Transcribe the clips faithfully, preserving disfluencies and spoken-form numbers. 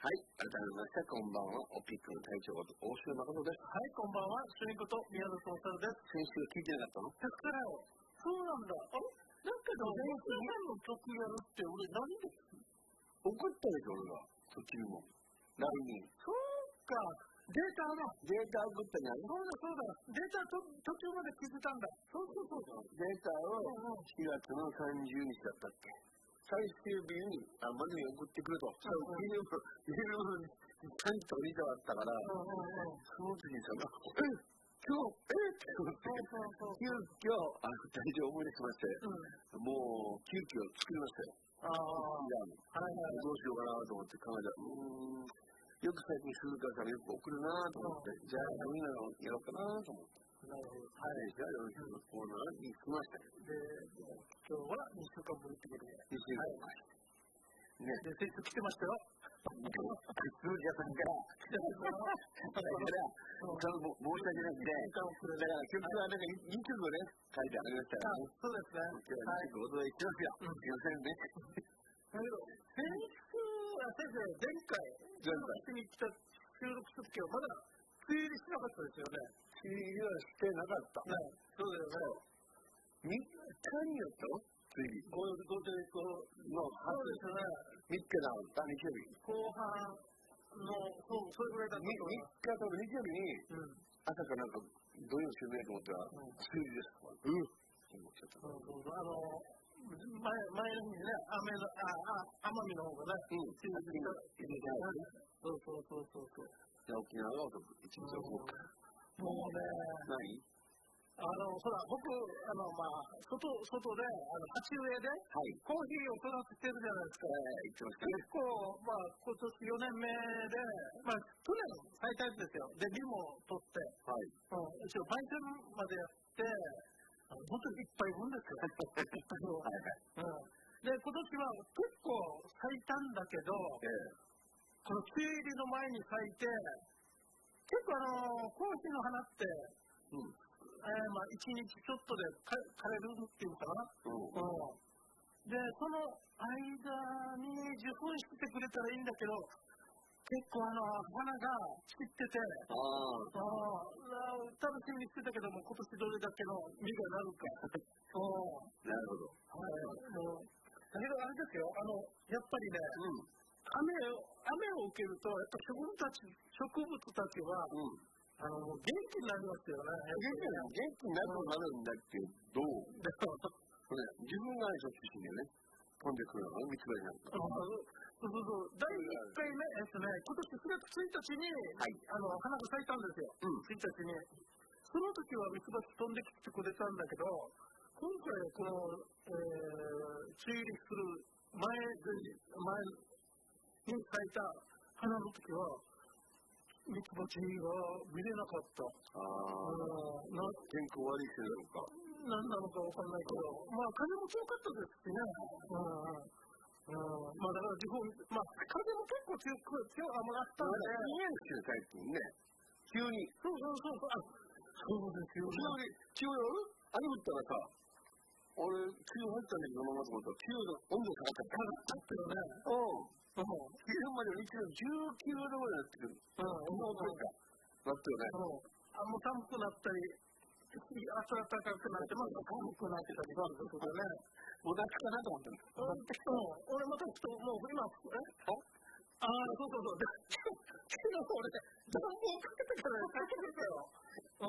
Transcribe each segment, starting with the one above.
はい、改めましてこんばんは。オピックの隊長こと大城誠です。 はい、こんばんは。主任こと宮田総裁です。 先週聞いてなかったの？ だからよ。そうなんだ。あれだけど、前回の曲やるって俺何で怒ったでしょ、俺が。途中も。ラインに。 そうか。データの。 データ送ったんやね。 そうだそうだ。データと途中まで聞いてたんだ。そうそうそう。 データをしがつのさんじゅうにちだったっけ。最終日にあまずに送ってくると。そう、フィルム、フィルムちゃんと見たかったから、その時にさ、え今日、えって思って、急遽、あの、大丈夫思い出しまして、もう、急遽作りましたよ。ああ、はいはい。どうしようかなと思って考えたら、うーん、よく最近鈴川さんよく送るなと思って、じゃあ、みんなのやろうかなと思って。なるほど。はい、じゃあ、よろしくのコーナーに来ました。 で、今日はにしゅうかんぶりってことで。 にしゅうかんぶり。ね、 で、先日来てましたよ。 鈴川さんから、だから、申し訳なくて、だから曲はなんかにきょくね、書いてありましたよね。 そうですね。 今日はにきょくお届けしますよ。すいませんね。 だけど、先週は先生、前回、前回に来た収録するときはまだ梅雨入りしなかったですよね。 梅雨入りはしてなかった。 ね、そうだよね。 みっかによったの梅雨入り。 ゴールドデートの、そうですね。 みっかだった日曜日。 後半の、そう、それぐらいだったと思います。 みっかと日曜日に、朝からなんか、土曜週明と思ったら、梅雨入りですとか、うっって思っちゃった。 そうそうそう。あの、前、前の日にね、雨の、あ、あ、奄美の方がね、梅雨入りが、そうそうそうそうそう。 沖縄が遅く、一日遅く。 もうね、 何あの、ほら、僕、あの、まあ、外、外で、あの、鉢植えで、はい、コーヒーを育ててるじゃないですか。えー、結構、まあ、今年よねんめで、まあ、去年最多ですよ。で、リも取って、はい、うん、一応、焙煎までやって、本当にいっぱいいるんですよ。はいはい、うん。で、今年は結構咲いたんだけど、えー、この梅雨入りの前に咲いて、結構あの、コーヒーの花って、うん、えー、まあ、一日ちょっとで枯れるっていうかな。うんうん、で、その間に受粉してくれたらいいんだけど、結構あの、花が散ってて、ああ、楽しみにしてたけども、今年どれだけの実がなるか。 なるほど。 はい。だけどあれですよ、あの、やっぱりね、うん、雨を、雨を受けると、やっぱ植物たち、植物たちは、うん、あの、元気になりますよね。 元気になる、元気になるなるんだけど、自分がそっちにね、飛んでくるのが三つ葉になるから。 そうそうそう。だいいっかいめですね、今年しがつついたちに、はい、あの、花が咲いたんですよ。うん、ついたちに。その時はミツバチ飛んできてくれたんだけど、今回この、えー、梅雨入りする前で、前に咲いた花の時は、ミツバチが見れなかった。ああ、な天候悪いせいなのか。 何なのかわかんないけど、まあ風も強かったですしね。うん、うん、まあだから自分、まあ風も結構強く、強ああったんで。 いいんですよ、最近ね。急に。 そうそうそうそう。あ、そうですよね。 急に、急に、雨降ったらさ、俺、急に入ったんだけど、ままと思ったら、急に温度下がった。 下がったってよね。 うん。昼までいちどじゅうきゅうどぐらいになってくる。うん、思うとか。なってよね。 あ、もう寒くなったり、暖かくなって、また寒くなってたりすることでね。 もたつかなと思ってる。 うん、俺またちょっと、もう今、えああ、そうそうそう。昨日俺、暖房かけてから帰ってきたよ。うん。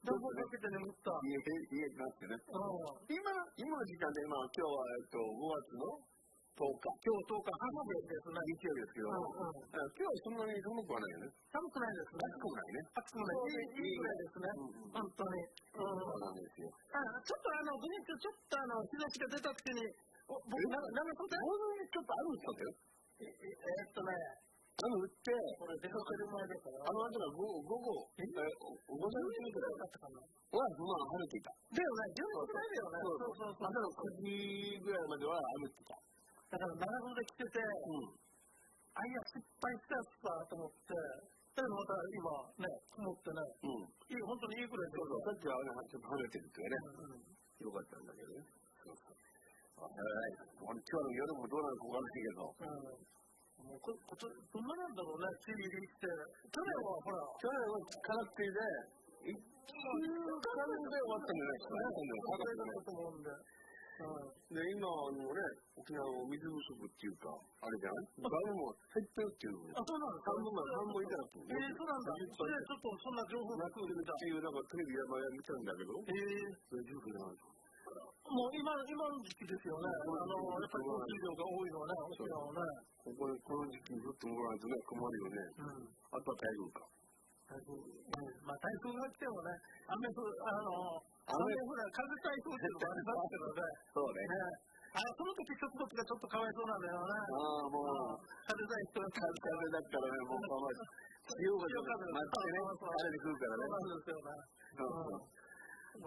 暖房かけて眠った。 家、家になってね。今、今の時間で、今、今日は、えっと、ごがつのとおか。 今日とおか、花火ですね。 日曜日ですけど、今日はそんなに寒くはないよね。 寒くないですね。 暑くもないね。 暑くもない。いいぐらいですね。本当に。 そうなんですよ。 ちょっとあの、土日ちょっとあの、日差しが出た時に、僕、長袖ボードにちょっと雨降ったんだよ。 えっとね、 雨降って、 これ出かける前だから。 あの後が午後、え午前中ぐらいだったかな。は、まあ晴れていた。 だよね、じゅうにじぐらいだよね。そうそうそう。 朝のくじぐらいまでは雨降ってた。 だから長袖着てて、うん、あ、いや、失敗したやつだと思って、だけどまた今ね、曇ってね、うん、いい、本当にいいくらいで。 そうそう、さっきはちょっと晴れてるってね、よかったんだけどね。そうそう。はい、今日の夜もどうなるかわからないけど、うん、 もうここどんななんだろうね、梅雨入りって。去年はほら。 去年は空っきりで、いっしゅうかんで終わったんじゃないですかね、今度は。 そうだと思うんで。 で、今のね、沖縄の水不足っていうか、あれじゃない？ガムも減ってるっていう。 あ、そうなんですか？ 半分まで半分以下だっていうね。 えー、そうなんだ。それちょっとそんな情報が来るみたい。 っていう、なんかテレビやばい見たんだけど。 えー、 それ情報じゃないと。 もう今、今の時期ですよね。あの、やっぱり降水量が多いのはね、沖縄はね。 ここで、この時期に降ってもらわないとね、困るよね。うん。あとは台風か。 台風。うん。まあ台風が来てもね、雨降、あの、雨降ら、風台風っていうのがありますけどね。 そうね。 あ、その時植物がちょっとかわいそうなんだよね。 ああ、もう。 風だい人が風だったらね、もうかわいそう。潮が待ってね、あれで来るからね。 そうですよね。そうそう。今、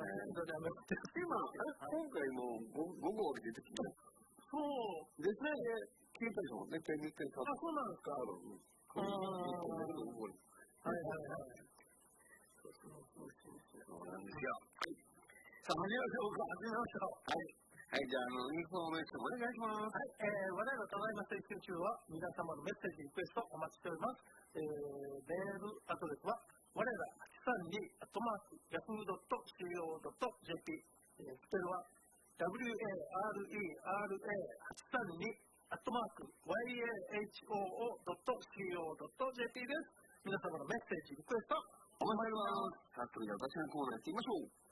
今回も午後起きてきた。 そう。 絶対消えたでしょ。絶対絶対あ、そうなんですか。 うん。はいはいはい。そうなんですよ。さあ、始めましょうか。始めましょう。はい。はい、じゃあ、あの、インフォメーションお願いします。 はい、えー、我々がただいま請求中は、皆様のメッセージ、リクエストお待ちしております。えー、メールアドレスは、我らはちさんにアットマークヤフー ドット シーオー ドット ジェーピー、えー、スペルは ダブリュー エー アール イー アール エー はちさんに アットマーク ワイエーエイチオーオー ドット シーオー ドット ジェーピー です。皆様のメッセージ、リクエストお待ちしております。さあ、それでは私のコーナー行ってみましょう。